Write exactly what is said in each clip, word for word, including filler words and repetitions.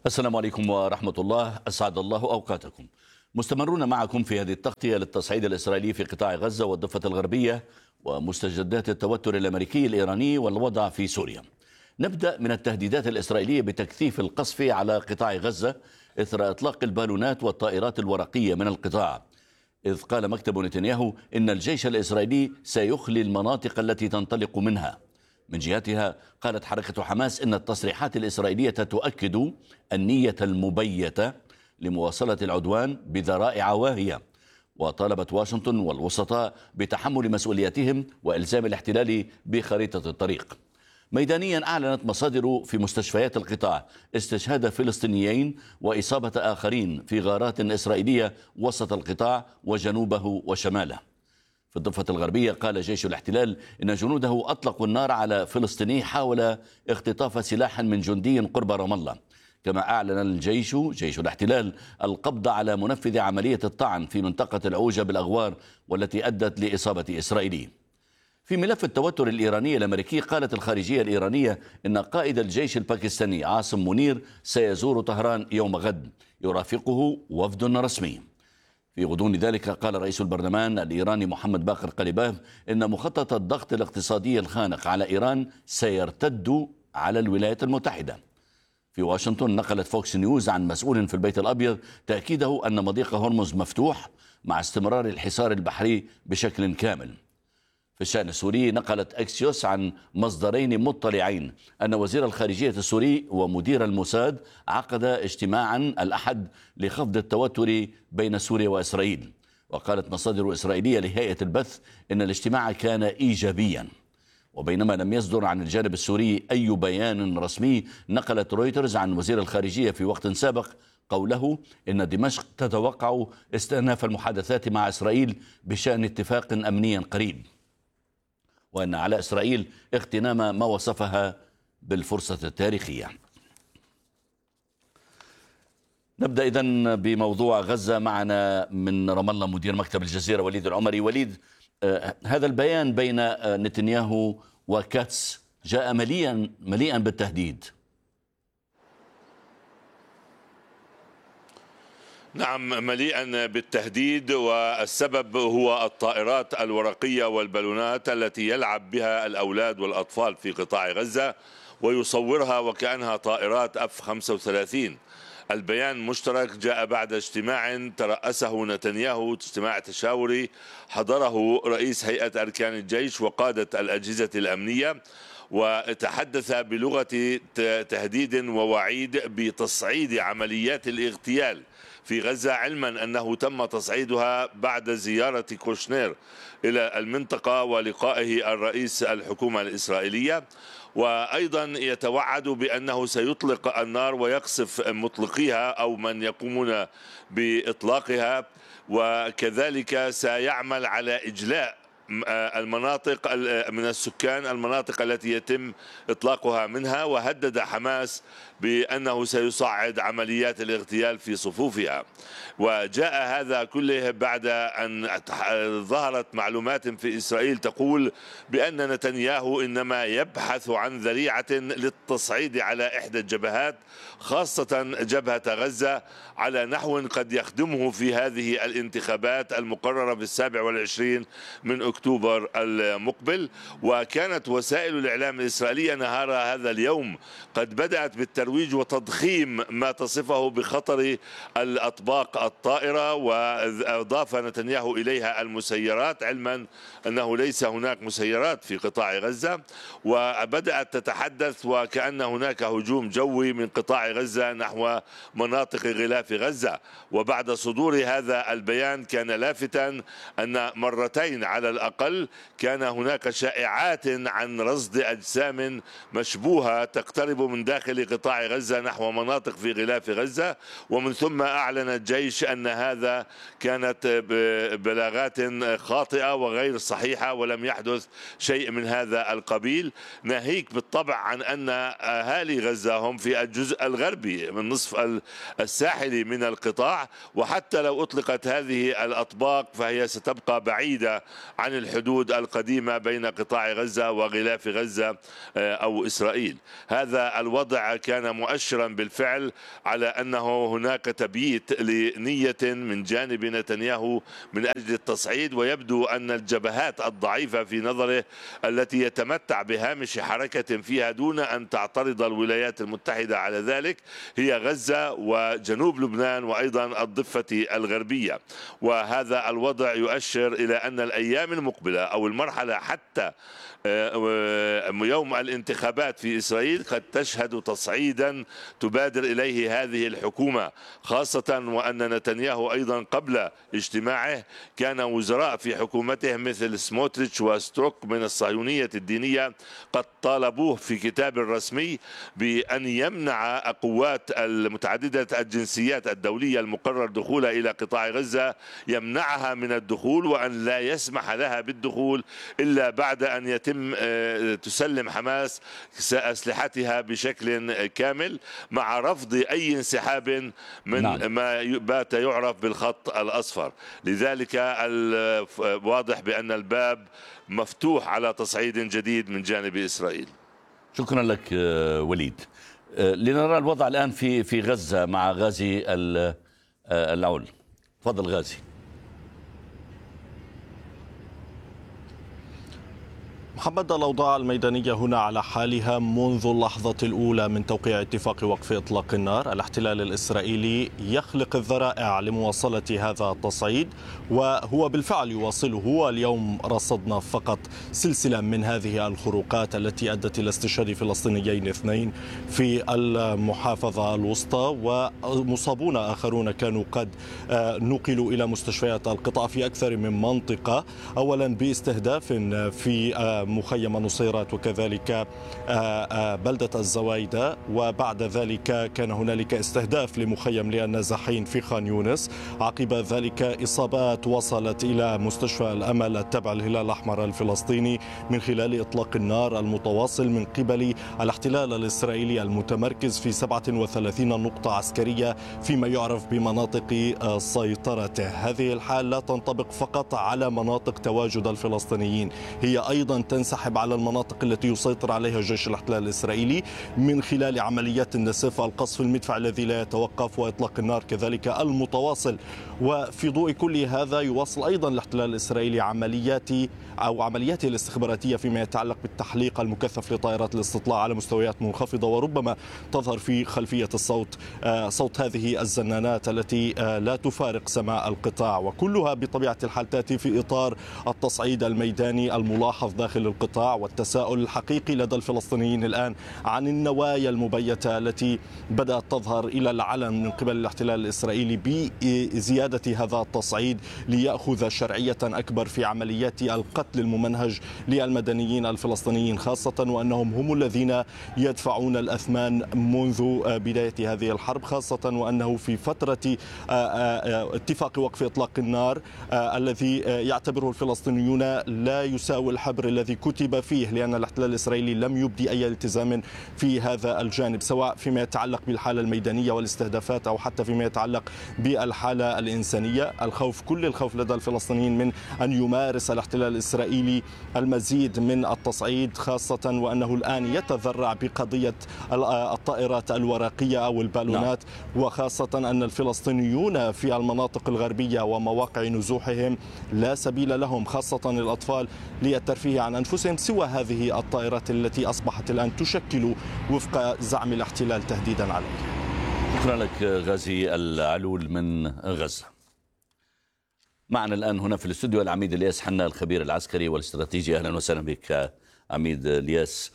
السلام عليكم ورحمة الله، أسعد الله أوقاتكم. مستمرون معكم في هذه التغطية للتصعيد الإسرائيلي في قطاع غزة والضفة الغربية ومستجدات التوتر الأمريكي الإيراني والوضع في سوريا. نبدأ من التهديدات الإسرائيلية بتكثيف القصف على قطاع غزة إثر إطلاق البالونات والطائرات الورقية من القطاع، إذ قال مكتب نتنياهو إن الجيش الإسرائيلي سيخلي المناطق التي تنطلق منها. من جهتها قالت حركة حماس إن التصريحات الإسرائيلية تؤكد النية المبيتة لمواصلة العدوان بذرائع واهية، وطالبت واشنطن والوسطاء بتحمل مسؤولياتهم وإلزام الاحتلال بخريطة الطريق. ميدانيا أعلنت مصادر في مستشفيات القطاع استشهاد فلسطينيين وإصابة آخرين في غارات إسرائيلية وسط القطاع وجنوبه وشماله. في الضفة الغربية قال جيش الاحتلال إن جنوده أطلقوا النار على فلسطيني حاول اختطاف سلاحا من جندي قرب رام الله. كما أعلن الجيش جيش الاحتلال القبض على منفذ عملية الطعن في منطقة العوجة بالأغوار والتي أدت لإصابة إسرائيلي. في ملف التوتر الإيراني الأمريكي قالت الخارجية الإيرانية إن قائد الجيش الباكستاني عاصم منير سيزور طهران يوم غد يرافقه وفد رسمي. في غضون ذلك قال رئيس البرلمان الإيراني محمد باقر قليباف إن مخطط الضغط الاقتصادي الخانق على إيران سيرتد على الولايات المتحدة. في واشنطن نقلت فوكس نيوز عن مسؤول في البيت الأبيض تأكيده أن مضيق هرمز مفتوح مع استمرار الحصار البحري بشكل كامل. في الشأن السوري نقلت أكسيوس عن مصدرين مطلعين أن وزير الخارجية السوري ومدير الموساد عقد اجتماعا الأحد لخفض التوتر بين سوريا وإسرائيل. وقالت مصادر إسرائيلية لهيئة البث إن الاجتماع كان إيجابيا. وبينما لم يصدر عن الجانب السوري أي بيان رسمي، نقلت رويترز عن وزير الخارجية في وقت سابق قوله إن دمشق تتوقع استئناف المحادثات مع إسرائيل بشأن اتفاق أمني قريب، وأن على إسرائيل اغتنام ما وصفها بالفرصة التاريخية. نبدأ إذن بموضوع غزة. معنا من رام الله مدير مكتب الجزيرة وليد العمري. وليد، آه هذا البيان بين آه نتنياهو وكاتس جاء مليئا مليئا بالتهديد. نعم، مليئا بالتهديد، والسبب هو الطائرات الورقية والبالونات التي يلعب بها الأولاد والأطفال في قطاع غزة ويصورها وكأنها طائرات أف خمسة وثلاثين. البيان مشترك جاء بعد اجتماع ترأسه نتنياهو، اجتماع تشاوري حضره رئيس هيئة أركان الجيش وقادة الأجهزة الأمنية، وتحدث بلغة تهديد ووعيد بتصعيد عمليات الاغتيال في غزة، علما أنه تم تصعيدها بعد زيارة كوشنير إلى المنطقة ولقائه الرئيس الحكومة الإسرائيلية. وأيضا يتوعد بأنه سيطلق النار ويقصف مطلقيها أو من يقومون بإطلاقها، وكذلك سيعمل على إجلاء المناطق من السكان المناطق التي يتم إطلاقها منها. وهدد حماس بأنه سيصعد عمليات الاغتيال في صفوفها. وجاء هذا كله بعد أن ظهرت معلومات في إسرائيل تقول بأن نتنياهو إنما يبحث عن ذريعة للتصعيد على إحدى الجبهات، خاصة جبهة غزة، على نحو قد يخدمه في هذه الانتخابات المقررة في السابع والعشرين من أكتوبر المقبل. وكانت وسائل الإعلام الإسرائيلية نهار هذا اليوم قد بدأت بالترويج وتضخيم ما تصفه بخطر الأطباق الطائرة، وأضاف نتنياهو إليها المسيرات، علما أنه ليس هناك مسيرات في قطاع غزة. وبدأت تتحدث وكأن هناك هجوم جوي من قطاع غزة نحو مناطق غلاف غزة. وبعد صدور هذا البيان كان لافتا أن مرتين على الأقل كان هناك شائعات عن رصد أجسام مشبوهة تقترب من داخل قطاع غزة نحو مناطق في غلاف غزة، ومن ثم أعلن الجيش أن هذا كانت بلاغات خاطئة وغير صحيحة ولم يحدث شيء من هذا القبيل، ناهيك بالطبع عن أن أهالي غزة هم في الجزء الغربي من نصف الساحلي من القطاع، وحتى لو أطلقت هذه الأطباق فهي ستبقى بعيدة عن عن الحدود القديمة بين قطاع غزة وغلاف غزة أو إسرائيل. هذا الوضع كان مؤشرا بالفعل على أنه هناك تبييت لنية من جانب نتنياهو من أجل التصعيد، ويبدو أن الجبهات الضعيفة في نظره التي يتمتع بهامش حركة فيها دون أن تعترض الولايات المتحدة على ذلك هي غزة وجنوب لبنان وأيضا الضفة الغربية. وهذا الوضع يؤشر إلى أن الأيام المقبلة أو المرحلة حتى يوم الانتخابات في إسرائيل قد تشهد تصعيدا تبادر إليه هذه الحكومة، خاصة وأن نتنياهو أيضا قبل اجتماعه كان وزراء في حكومته مثل سموتريتش وستروك من الصهيونية الدينية قد طالبوه في كتاب رسمي بأن يمنع قوات المتعددة الجنسيات الدولية المقرر دخولها إلى قطاع غزة، يمنعها من الدخول وأن لا يسمح لها بالدخول إلا بعد أن يتم تسلم حماس أسلحتها بشكل كامل، مع رفض أي انسحاب من نعم. ما بات يعرف بالخط الأصفر. لذلك واضح بأن الباب مفتوح على تصعيد جديد من جانب إسرائيل. شكرا لك وليد. لنرى الوضع الآن في في غزة مع غازي العول. تفضل غازي. محمد، الأوضاع الميدانية هنا على حالها منذ اللحظة الأولى من توقيع اتفاق وقف إطلاق النار. الاحتلال الإسرائيلي يخلق الذرائع لمواصلة هذا التصعيد، وهو بالفعل يواصله. هو اليوم رصدنا فقط سلسلة من هذه الخروقات التي أدت إلى استشهاد فلسطينيين اثنين في المحافظة الوسطى، ومصابون آخرون كانوا قد نقلوا إلى مستشفيات القطاع في أكثر من منطقة، أولا باستهداف في مخيم نصيرات وكذلك بلدة الزوايدة، وبعد ذلك كان هنالك استهداف لمخيم للنازحين في خان يونس. عقب ذلك إصابات وصلت إلى مستشفى الأمل التابع للهلال الأحمر الفلسطيني من خلال إطلاق النار المتواصل من قبل الاحتلال الإسرائيلي المتمركز في سبعة وثلاثين نقطة عسكرية فيما يعرف بمناطق سيطرته. هذه الحال لا تنطبق فقط على مناطق تواجد الفلسطينيين، هي أيضا تنسحب على المناطق التي يسيطر عليها جيش الاحتلال الإسرائيلي من خلال عمليات النسف، القصف المدفع الذي لا يتوقف، وإطلاق النار كذلك المتواصل. وفي ضوء كل هذا يواصل أيضا الاحتلال الإسرائيلي عمليات أو عملياته الاستخباراتية فيما يتعلق بالتحليق المكثف لطائرات الاستطلاع على مستويات منخفضة، وربما تظهر في خلفية الصوت صوت هذه الزنانات التي لا تفارق سماء القطاع، وكلها بطبيعة الحال تأتي في إطار التصعيد الميداني الملاحظ داخل القطاع، والتساؤل الحقيقي لدى الفلسطينيين الآن عن النوايا المبيتة التي بدأت تظهر إلى العلن من قبل الاحتلال الإسرائيلي بزيادة هذا التصعيد ليأخذ شرعية أكبر في عمليات القتل الممنهج للمدنيين الفلسطينيين، خاصة وأنهم هم الذين يدفعون الأثمان منذ بداية هذه الحرب، خاصة وأنه في فترة اتفاق وقف إطلاق النار الذي يعتبره الفلسطينيون لا يساوي الحبر الذي كتب فيه، لأن الاحتلال الإسرائيلي لم يبدي أي التزام في هذا الجانب، سواء فيما يتعلق بالحالة الميدانية والاستهدافات أو حتى فيما يتعلق بالحالة الإنسانية. الخوف، كل الخوف لدى الفلسطينيين من أن يمارس الاحتلال الإسرائيلي المزيد من التصعيد، خاصة وأنه الآن يتذرع بقضية الطائرات الورقية أو البالونات، وخاصة أن الفلسطينيون في المناطق الغربية ومواقع نزوحهم لا سبيل لهم، خاصة الأطفال، للترفيه عن أنفسهم سوى هذه الطائرات التي أصبحت الآن تشكل وفق زعم الاحتلال تهديدا عليه. شكرا لك غازي العلول من غزة. معنا الآن هنا في الاستوديو العميد الياس حنا الخبير العسكري والاستراتيجي. أهلا وسهلا بك عميد الياس.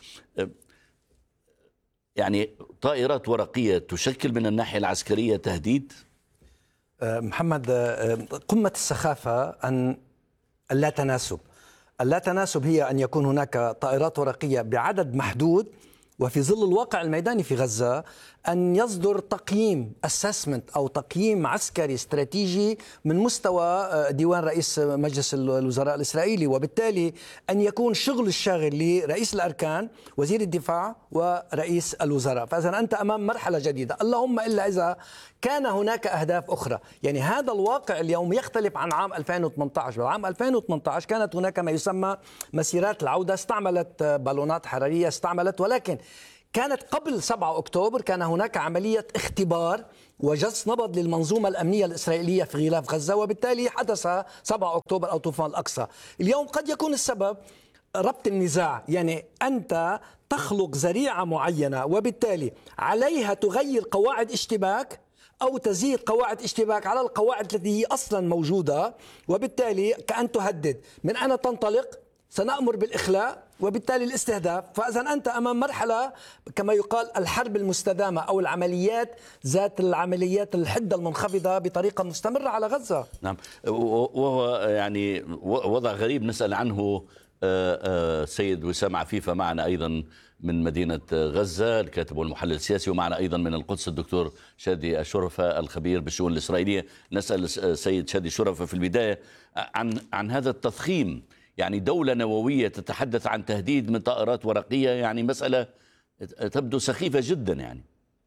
يعني طائرات ورقية تشكل من الناحية العسكرية تهديد؟ محمد، قمة السخافة أن اللا تناسب اللا تناسب هي أن يكون هناك طائرات ورقية بعدد محدود وفي ظل الواقع الميداني في غزة أن يصدر تقييم assessment أو تقييم عسكري استراتيجي من مستوى ديوان رئيس مجلس الوزراء الإسرائيلي، وبالتالي أن يكون شغل الشاغل لرئيس الأركان وزير الدفاع ورئيس الوزراء. فإذا أنت أمام مرحلة جديدة، اللهم إلا إذا كان هناك أهداف أخرى. يعني هذا الواقع اليوم يختلف عن عام ألفين وثمانية عشر. عام ألفين وثمانية عشر كانت هناك ما يسمى مسيرات العودة، استعملت بالونات حرارية، استعملت، ولكن كانت قبل سبعة أكتوبر كان هناك عملية اختبار وجس نبض للمنظومة الأمنية الإسرائيلية في غلاف غزة، وبالتالي حدث سبعة أكتوبر أو طوفان الأقصى. اليوم قد يكون السبب ربط النزاع، يعني أنت تخلق ذريعة معينة وبالتالي عليها تغير قواعد اشتباك أو تزيد قواعد اشتباك على القواعد التي هي أصلا موجودة، وبالتالي كأن تهدد من أين تنطلق سنأمر بالإخلاء وبالتالي الاستهداف. فإذا أنت أمام مرحلة كما يقال الحرب المستدامة أو العمليات ذات العمليات الحدة المنخفضة بطريقة مستمرة على غزة. نعم، وهو يعني وضع غريب نسأل عنه سيد وسام عفيفة معنا أيضا من مدينة غزة، الكاتب والمحلل السياسي، ومعنا أيضا من القدس الدكتور شادي الشرفة الخبير بالشؤون الإسرائيلية. نسأل سيد شادي الشرفة في البداية عن عن هذا التضخيم، يعني دولة نووية تتحدث عن تهديد من طائرات ورقية، يعني مسألة تبدو سخيفة جدا يعني.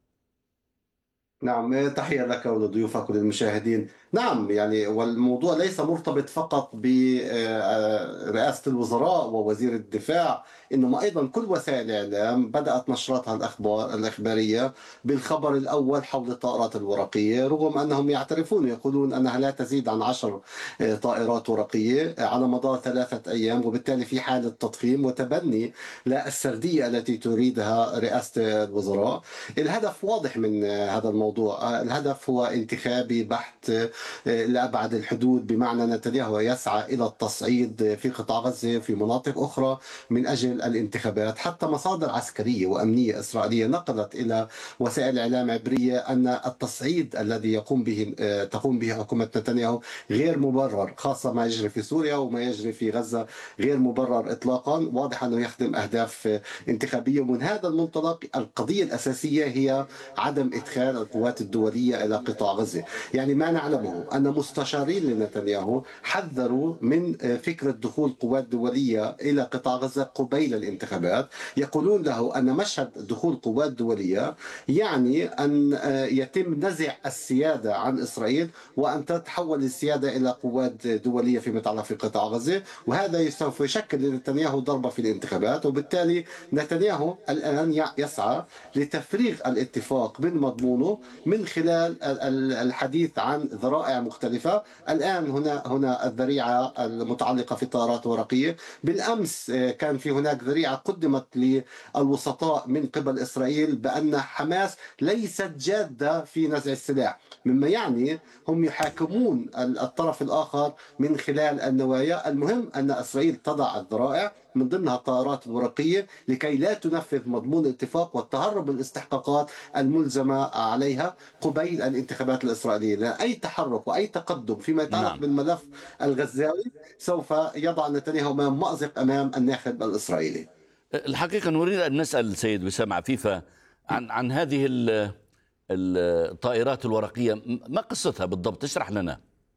نعم، تحية لك ولضيوفك وللمشاهدين. نعم، يعني والموضوع ليس مرتبط فقط برئاسة الوزراء ووزير الدفاع، إنما أيضا كل وسائل الإعلام بدأت نشراتها الأخبار الإخبارية بالخبر الأول حول الطائرات الورقية، رغم أنهم يعترفون يقولون أنها لا تزيد عن عشر طائرات ورقية على مدار ثلاثة أيام، وبالتالي في حالة تضخيم وتبني للسردية التي تريدها رئاسة الوزراء. الهدف واضح من هذا الموضوع، الهدف هو انتخابي بحت لأبعد الحدود، بمعنى نتنياهو يسعى إلى التصعيد في قطاع غزة في مناطق أخرى من أجل الانتخابات. حتى مصادر عسكرية وأمنية إسرائيلية نقلت إلى وسائل إعلام عبرية أن التصعيد الذي يقوم به تقوم به حكومة نتنياهو غير مبرر، خاصة ما يجري في سوريا وما يجري في غزة غير مبرر إطلاقا، واضح أنه يخدم أهداف انتخابية. ومن هذا المنطلق القضية الأساسية هي عدم إدخال القوات الدولية إلى قطاع غزة. يعني ما نعلمه أن مستشارين لنتنياهو حذروا من فكرة دخول قوات دولية إلى قطاع غزة قبيل الانتخابات، يقولون له أن مشهد دخول قوات دولية يعني أن يتم نزع السيادة عن إسرائيل وأن تتحول السيادة إلى قوات دولية فيما يتعلق في قطاع غزة، وهذا سوف يشكل لنتنياهو ضربة في الانتخابات. وبالتالي نتنياهو الآن يسعى لتفريغ الاتفاق من مضمونه من خلال الحديث عن ذرائع مختلفة. الآن هنا هنا الذريعة المتعلقة في الطائرات الورقية. بالأمس كان في هناك ذريعة قدمت للوسطاء من قبل إسرائيل بأن حماس ليست جادة في نزع السلاح، مما يعني هم يحاكمون الطرف الآخر من خلال النوايا. المهم أن إسرائيل تضع الذرائع من ضمنها الطائرات الورقية لكي لا تنفذ مضمون الاتفاق والتهرب من الاستحقاقات الملزمة عليها قبيل الانتخابات الإسرائيلية. لأن أي تحرك وأي تقدم فيما يتعلق نعم. بالملف الغزاوي سوف يضع نتنياهو أمام مأزق أمام الناخب الإسرائيلي. الحقيقة نريد أن نسأل سيد وسام عفيفة عن عن هذه الطائرات الورقية، ما قصتها بالضبط؟ اشرح لنا.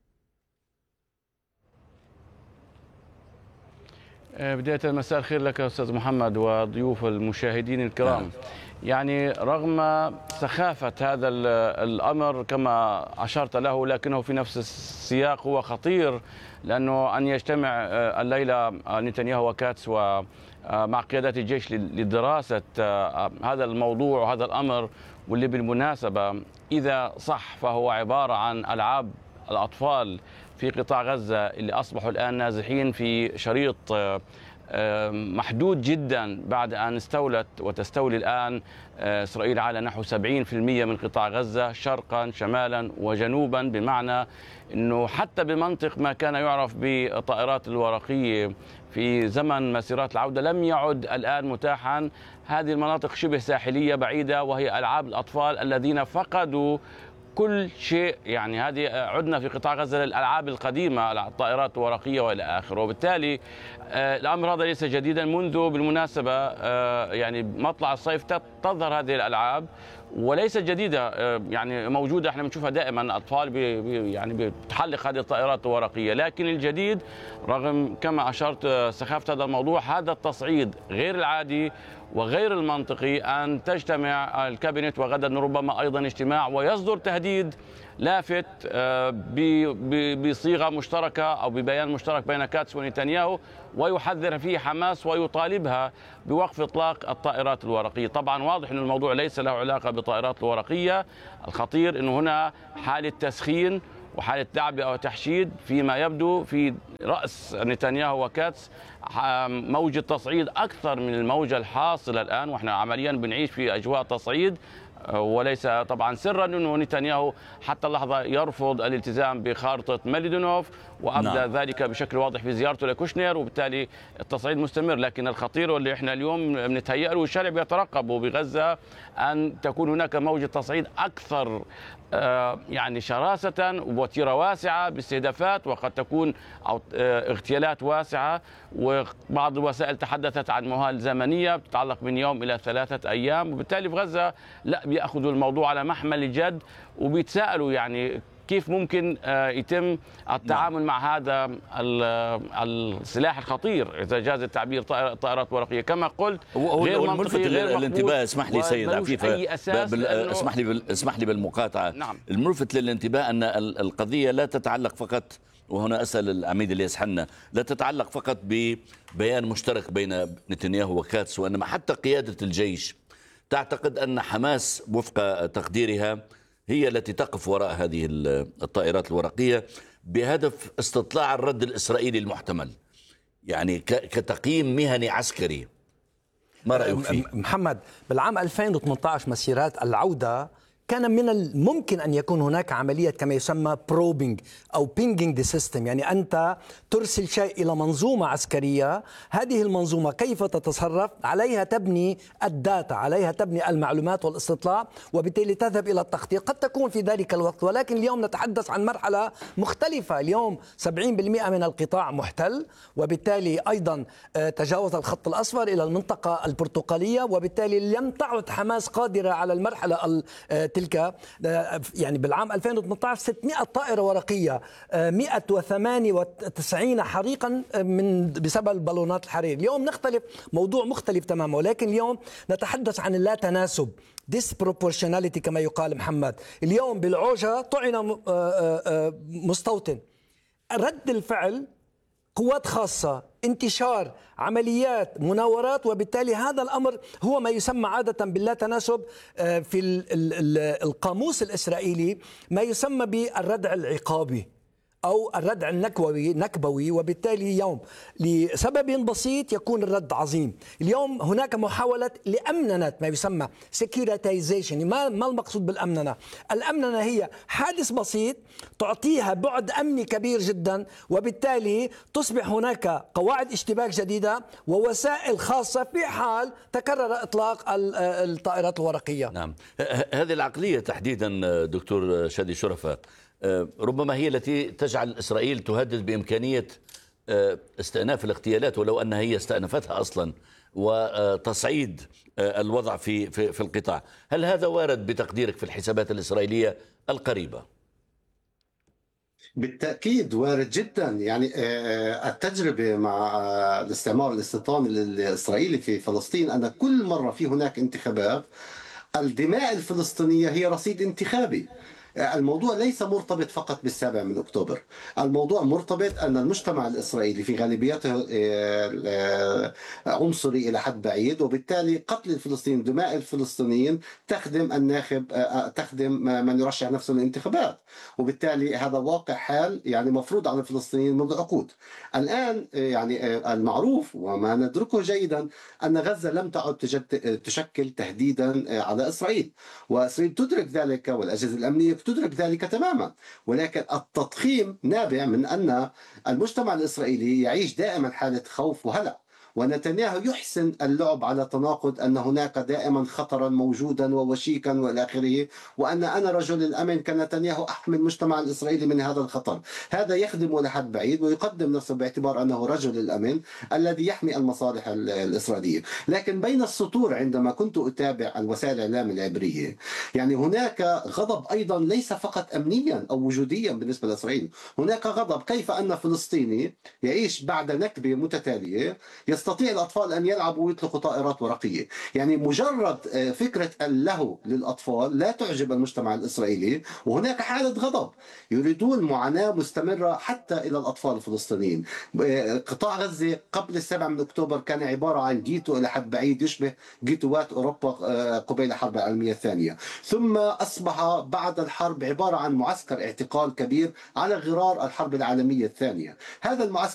بداية مساء الخير لك أستاذ محمد وضيوف المشاهدين الكرام. يعني رغم سخافة هذا الأمر كما أشرت له، لكنه في نفس السياق هو خطير، لأنه أن يجتمع الليلة نتنياهو وكاتس ومع قيادات الجيش لدراسة هذا الموضوع وهذا الأمر، واللي بالمناسبة إذا صح فهو عبارة عن ألعاب الأطفال في قطاع غزة اللي أصبحوا الآن نازحين في شريط محدود جدا بعد أن استولت وتستولي الآن إسرائيل على نحو سبعين بالمئة من قطاع غزة شرقا شمالا وجنوبا، بمعنى أنه حتى بمنطق ما كان يعرف بالطائرات الورقية في زمن مسيرات العودة لم يعد الآن متاحا. هذه المناطق شبه ساحلية بعيدة وهي ألعاب الأطفال الذين فقدوا كل شيء. يعني هذه عدنا في قطاع غزة للألعاب القديمة، الطائرات الورقية وإلى آخره، وبالتالي الأمر هذا ليس جديدا. منذ بالمناسبة يعني مطلع الصيف تظهر هذه الألعاب وليست جديدة، يعني موجودة، احنا بنشوفها دائما، أطفال بي بي يعني بتحلق هذه الطائرات الورقية. لكن الجديد رغم كما أشرت سخافة هذا الموضوع، هذا التصعيد غير العادي وغير المنطقي أن تجتمع الكابينت وغدا ربما أيضا اجتماع ويصدر تهديد لافت بصيغة مشتركة أو ببيان مشترك بين كاتس ونتنياهو، ويحذر فيه حماس ويطالبها بوقف إطلاق الطائرات الورقية. طبعا واضح أن الموضوع ليس له علاقة بالطائرات الورقية، الخطير أنه هنا حالة تسخين وحالة تعبئة وتحشيد فيما يبدو في رأس نتنياهو وكاتس، موجة تصعيد أكثر من الموجة الحاصلة الآن، وإحنا عمليا بنعيش في أجواء تصعيد. وليس طبعا سرا أنه نتنياهو حتى اللحظة يرفض الالتزام بخارطة ميليدونوف، وأبدى نعم. ذلك بشكل واضح في زيارته لكوشنير، وبالتالي التصعيد مستمر. لكن الخطير واللي احنا اليوم بنتهيأ له والشارع بيترقبه بغزة أن تكون هناك موجة تصعيد أكثر يعني شراسة ووتيرة واسعة باستهدافات، وقد تكون أو اغتيالات واسعة. وبعض الوسائل تحدثت عن مهال زمنية تتعلق من يوم إلى ثلاثة أيام، وبالتالي في غزة لا بيأخذوا الموضوع على محمل الجد وبيتساءلوا يعني كيف ممكن يتم التعامل نعم. مع هذا السلاح الخطير إذا جاز التعبير طائرات ورقية كما قلت، غير منطقي غير الانتباه. اسمح لي سيد عفيفة، اسمح لي اسمح لي بالمقاطعة. نعم. الملفت للانتباه أن القضية لا تتعلق فقط، وهنا أسأل العميد الياس حنا، لا تتعلق فقط ببيان مشترك بين نتنياهو وكاتس، وإنما حتى قيادة الجيش تعتقد أن حماس وفق تقديرها هي التي تقف وراء هذه الطائرات الورقية بهدف استطلاع الرد الإسرائيلي المحتمل، يعني كتقييم مهني عسكري. ما رأيك فيه؟ محمد، بالعام ألفين وثمانية عشر مسيرات العودة كان من الممكن أن يكون هناك عملية كما يسمى بروبينج أو بينجينج دي سيستم، يعني أنت ترسل شيء إلى منظومة عسكرية، هذه المنظومة كيف تتصرف عليها تبني الداتا، عليها تبني المعلومات والاستطلاع، وبالتالي تذهب إلى التخطيط. قد تكون في ذلك الوقت، ولكن اليوم نتحدث عن مرحلة مختلفة. اليوم سبعين بالمئة من القطاع محتل، وبالتالي أيضا تجاوز الخط الأصفر إلى المنطقة البرتقالية، وبالتالي لم تعد حماس قادرة على المرحلة تلك. يعني بالعام ألفين وثمانية عشر ستمئة طائرة ورقية، مئة وثمانية وتسعين حريقا من بسبب البالونات الحرير. اليوم نختلف، موضوع مختلف تماما، ولكن اليوم نتحدث عن اللا تناسب، disproportionality كما يقال محمد. اليوم بالعوجة طعن مستوطن، رد الفعل قوات خاصة، انتشار عمليات مناورات، وبالتالي هذا الأمر هو ما يسمى عادة باللا تناسب في القاموس الإسرائيلي، ما يسمى بالردع العقابي أو الردع النكبوي نكبوي. وبالتالي اليوم لسبب بسيط يكون الرد عظيم. اليوم هناك محاولة لأمننة ما يسمى سيكيورتايزيشن. ما ما المقصود بالأمننة؟ الأمننة هي حادث بسيط تعطيها بعد أمني كبير جدا، وبالتالي تصبح هناك قواعد اشتباك جديدة ووسائل خاصة في حال تكرر إطلاق الطائرات الورقية. نعم، هذه العقلية تحديدا دكتور شادي شرفة ربما هي التي تجعل إسرائيل تهدد بإمكانية استئناف الاغتيالات، ولو أنها هي استأنفتها أصلا، وتصعيد الوضع في في في القطاع. هل هذا وارد بتقديرك في الحسابات الإسرائيلية القريبة؟ بالتأكيد وارد جدا. يعني التجربة مع الاستعمار الاستيطاني الإسرائيلي في فلسطين أن كل مرة في هناك انتخابات الدماء الفلسطينية هي رصيد انتخابي. الموضوع ليس مرتبط فقط بالسابع من أكتوبر، الموضوع مرتبط أن المجتمع الإسرائيلي في غالبيته عنصري إلى حد بعيد، وبالتالي قتل الفلسطينيين، دماء الفلسطينيين تخدم الناخب، تخدم من يرشح نفسه للانتخابات، وبالتالي هذا واقع حال يعني مفروض على الفلسطينيين منذ عقود. الآن يعني المعروف وما ندركه جيدا أن غزة لم تعد تشكل تهديدا على إسرائيل، وإسرائيل تدرك ذلك والأجهزة الأمنية تدرك ذلك تماما، ولكن التضخيم نابع من أن المجتمع الإسرائيلي يعيش دائما حالة خوف وهلع، ونتنياهو يحسن اللعب على تناقض أن هناك دائما خطرا موجودا ووشيكا والى اخره، وأن أنا رجل الأمن كنتنياهو أحمي المجتمع الإسرائيلي من هذا الخطر. هذا يخدم لحد بعيد ويقدم نفسه باعتبار أنه رجل الأمن الذي يحمي المصالح الإسرائيلية. لكن بين السطور عندما كنت أتابع الوسائل الإعلام العبرية، يعني هناك غضب أيضا ليس فقط أمنيا أو وجوديا بالنسبة لإسرائيل، هناك غضب كيف أن فلسطيني يعيش بعد نكبة متتالية يستطيع الأطفال أن يلعبوا ويطلقوا طائرات ورقية. يعني مجرد فكرة اللهو للأطفال لا تعجب المجتمع الإسرائيلي، وهناك حالة غضب، يريدون معاناة مستمرة حتى إلى الأطفال الفلسطينيين. قطاع غزة قبل السابع من أكتوبر كان عبارة عن جيتو إلى حد بعيد يشبه جيتوات أوروبا قبيل الحرب العالمية الثانية، ثم أصبح بعد الحرب عبارة عن معسكر اعتقال كبير على غرار الحرب العالمية الثانية. هذا المعسكر